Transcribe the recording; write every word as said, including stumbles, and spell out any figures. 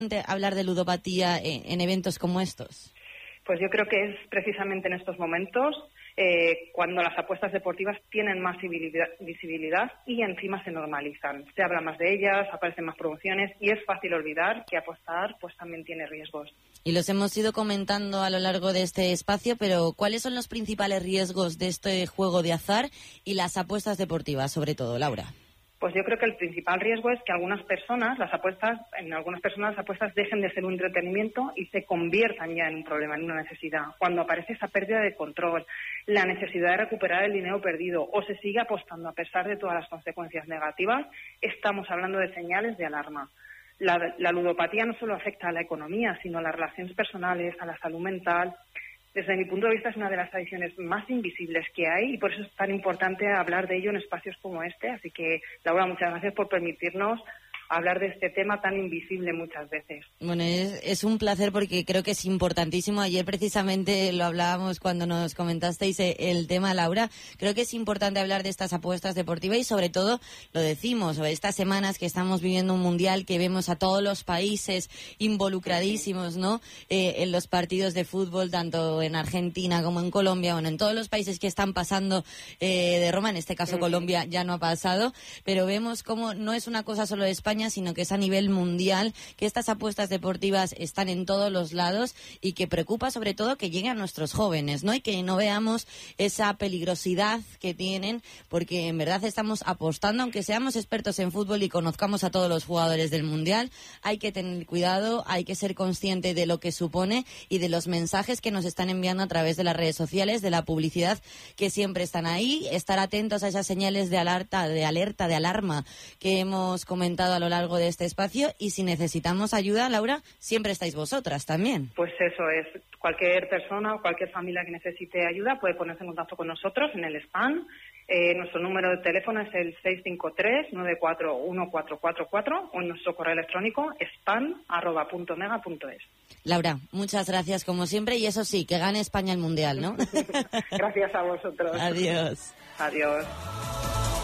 hablar de ludopatía en, en eventos como estos? Pues yo creo que es precisamente en estos momentos eh, cuando las apuestas deportivas tienen más visibilidad, visibilidad y encima se normalizan. Se habla más de ellas, aparecen más promociones y es fácil olvidar que apostar pues también tiene riesgos. Y los hemos ido comentando a lo largo de este espacio, pero ¿cuáles son los principales riesgos de este juego de azar y las apuestas deportivas, sobre todo, Laura? Pues yo creo que el principal riesgo es que algunas personas, las apuestas, en algunas personas las apuestas dejen de ser un entretenimiento y se conviertan ya en un problema, en una necesidad. Cuando aparece esa pérdida de control, la necesidad de recuperar el dinero perdido o se sigue apostando a pesar de todas las consecuencias negativas, estamos hablando de señales de alarma. La, la ludopatía no solo afecta a la economía, sino a las relaciones personales, a la salud mental. Desde mi punto de vista es una de las adicciones más invisibles que hay y por eso es tan importante hablar de ello en espacios como este. Así que, Laura, muchas gracias por permitirnos hablar de este tema tan invisible muchas veces. Bueno, es, es un placer porque creo que es importantísimo. Ayer precisamente lo hablábamos cuando nos comentasteis el tema, Laura. Creo que es importante hablar de estas apuestas deportivas y sobre todo, lo decimos, estas semanas que estamos viviendo un mundial, que vemos a todos los países involucradísimos, ¿no? Eh, en los partidos de fútbol, tanto en Argentina como en Colombia, bueno, en todos los países que están pasando eh, de Roma, en este caso uh-huh. Colombia ya no ha pasado, pero vemos cómo no es una cosa solo de España, sino que es a nivel mundial, que estas apuestas deportivas están en todos los lados y que preocupa sobre todo que lleguen a nuestros jóvenes, ¿no? Y que no veamos esa peligrosidad que tienen, porque en verdad estamos apostando, aunque seamos expertos en fútbol y conozcamos a todos los jugadores del mundial, hay que tener cuidado, hay que ser consciente de lo que supone y de los mensajes que nos están enviando a través de las redes sociales, de la publicidad que siempre están ahí, estar atentos a esas señales de alerta, de alerta, de alarma que hemos comentado a lo largo de este espacio, y si necesitamos ayuda, Laura, siempre estáis vosotras también. Pues eso es, cualquier persona o cualquier familia que necesite ayuda puede ponerse en contacto con nosotros en el spam. Eh, nuestro número de teléfono es el seis cinco tres, nueve cuatro uno, cuatro cuatro cuatro o en nuestro correo electrónico spam arroba punto mega punto es. Laura, muchas gracias como siempre, y eso sí, que gane España el Mundial, ¿no? Gracias a vosotros. Adiós. Adiós.